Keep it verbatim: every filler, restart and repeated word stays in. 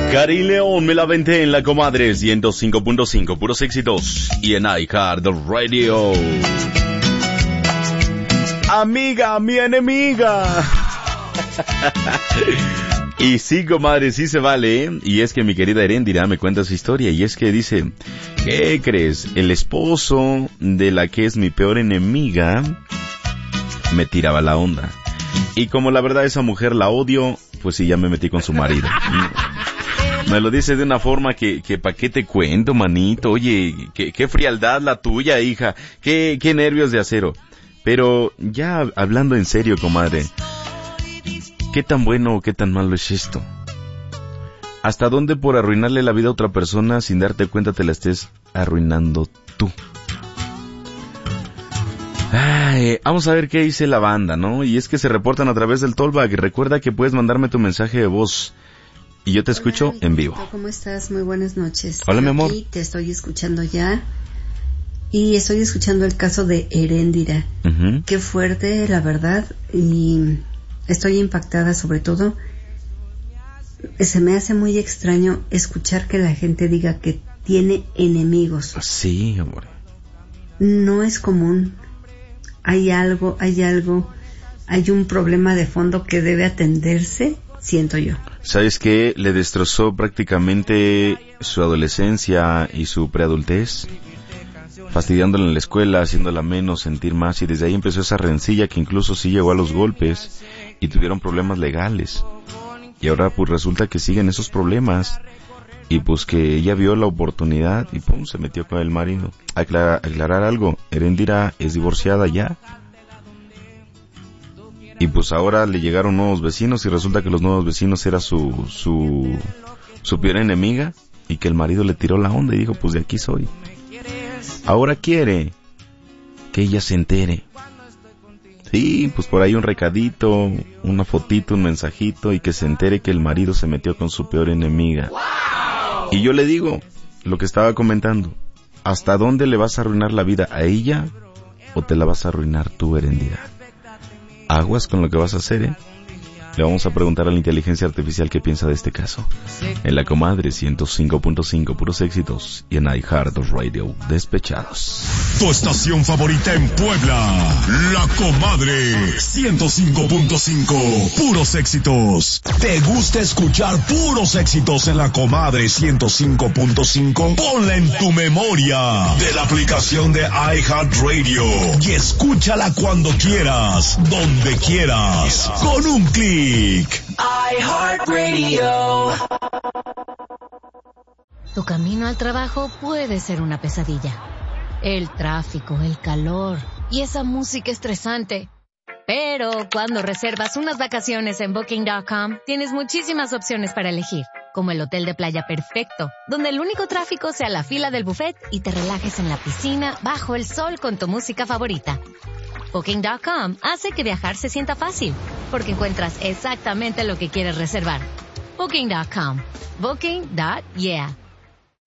Cari León, me la venté en la comadre ciento cinco punto cinco, puros éxitos. Y en iHeart Radio. Amiga, mi enemiga. Y sí, comadre, sí se vale, ¿eh? Y es que mi querida Heréndira me cuenta su historia. Y es que dice, ¿qué crees? El esposo de la que es mi peor enemiga me tiraba la onda. Y como la verdad esa mujer la odio, pues sí, ya me metí con su marido. Me lo dice de una forma que, que pa' qué te cuento, manito. Oye, qué, qué frialdad la tuya, hija. Qué, qué nervios de acero. Pero ya hablando en serio, comadre, ¿qué tan bueno o qué tan malo es esto? ¿Hasta dónde por arruinarle la vida a otra persona sin darte cuenta te la estés arruinando tú? Ay, vamos a ver qué dice la banda, ¿no? Y es que se reportan a través del Tollback. Recuerda que puedes mandarme tu mensaje de voz y yo te escucho Hola, en vivo. ¿Cómo estás? Muy buenas noches. Hola, mi amor. Aquí te estoy escuchando ya. Y estoy escuchando el caso de Heréndira. Uh-huh. Qué fuerte, la verdad. Y estoy impactada sobre todo. Se me hace muy extraño escuchar que la gente diga que tiene enemigos. Sí, amor. No es común. Hay algo, hay algo, hay un problema de fondo que debe atenderse, siento yo. ¿Sabes qué? Le destrozó prácticamente su adolescencia y su preadultez, fastidiándola en la escuela, haciéndola menos, sentir más, y desde ahí empezó esa rencilla que incluso sí llegó a los golpes y tuvieron problemas legales. Y ahora pues resulta que siguen esos problemas y pues que ella vio la oportunidad y pum, se metió con el marido. Aclarar, aclarar algo, Heréndira es divorciada ya. Y pues ahora le llegaron nuevos vecinos y resulta que los nuevos vecinos era su, su, su peor enemiga y que el marido le tiró la onda y dijo, pues de aquí soy. Ahora quiere que ella se entere. Sí, pues por ahí un recadito, una fotito, un mensajito y que se entere que el marido se metió con su peor enemiga. Y yo le digo, lo que estaba comentando, ¿hasta dónde le vas a arruinar la vida a ella o te la vas a arruinar tú, Heréndira? Aguas con lo que vas a hacer, ¿eh? Le vamos a preguntar a la inteligencia artificial qué piensa de este caso. En la comadre ciento cinco punto cinco, puros éxitos, y en iHeart Radio, despechados. Tu estación favorita en Puebla, La Comadre ciento cinco punto cinco, puros éxitos. ¿Te gusta escuchar puros éxitos en La Comadre ciento cinco punto cinco? Ponla en tu memoria de la aplicación de iHeart Radio y escúchala cuando quieras, donde quieras, con un clic. iHeartRadio. Tu camino al trabajo puede ser una pesadilla. El tráfico, el calor y esa música estresante. Pero cuando reservas unas vacaciones en Booking punto com, tienes muchísimas opciones para elegir, como el hotel de playa perfecto, donde el único tráfico sea la fila del buffet y te relajes en la piscina bajo el sol con tu música favorita. Booking punto com hace que viajar se sienta fácil, porque encuentras exactamente lo que quieres reservar. Booking punto com. Booking. Yeah.